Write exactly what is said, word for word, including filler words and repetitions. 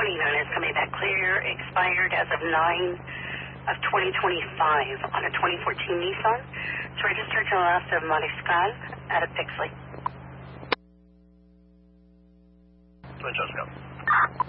twenty-nine is coming back clear, expired as of nine of twenty twenty-five on a twenty fourteen Nissan. It's registered to the left of Mariscal out of Pixley. Twin Shows, go.